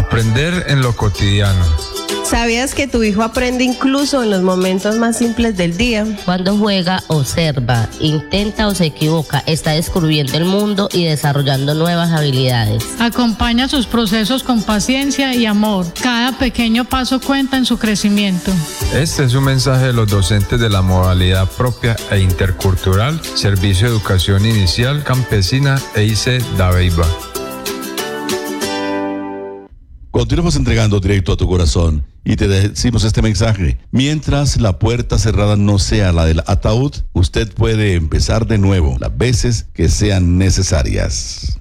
Aprender en lo cotidiano. ¿Sabías que tu hijo aprende incluso en los momentos más simples del día? Cuando juega, observa, intenta o se equivoca, está descubriendo el mundo y desarrollando nuevas habilidades. Acompaña sus procesos con paciencia y amor. Cada pequeño paso cuenta en su crecimiento. Este es un mensaje de los docentes de la modalidad propia e intercultural, Servicio de Educación Inicial Campesina EIC Dabeiba. Continuamos entregando directo a tu corazón y te decimos este mensaje. Mientras la puerta cerrada no sea la del ataúd, usted puede empezar de nuevo las veces que sean necesarias.